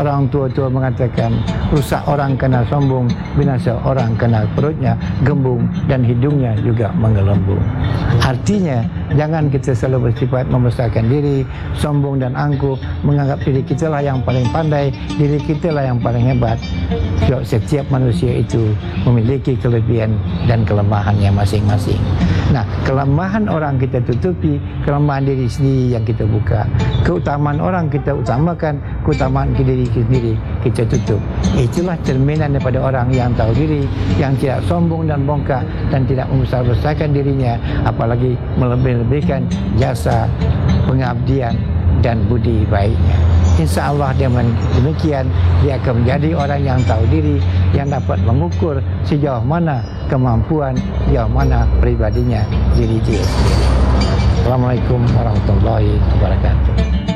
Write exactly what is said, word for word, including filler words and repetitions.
orang tua-tua mengatakan, rusak orang kena sombong, binasa orang kena perutnya gembung dan hidungnya juga menggelembung. Artinya, jangan kita selalu bersifat membesarkan diri, sombong dan angkuh, menganggap diri kita lah yang paling pandai, diri kita lah yang paling hebat. Sebab setiap manusia itu memiliki kelebihan dan kelemahannya masing-masing. Nah, kelemahan orang kita tutupi, kelemahan diri sendiri yang kita buka. Keutamaan orang kita utamakan, keutamaan diri sendiri kita tutup. Itulah cerminan daripada orang yang tahu diri, yang tidak sombong dan bongkak dan tidak membesar-besarkan dirinya, apalagi melebih-lebihkan jasa, pengabdian dan budi baiknya. Insya Allah dengan demikian dia akan menjadi orang yang tahu diri, yang dapat mengukur sejauh mana kemampuan, sejauh mana pribadinya diri dia sendiri. Assalamualaikum warahmatullahi wabarakatuh.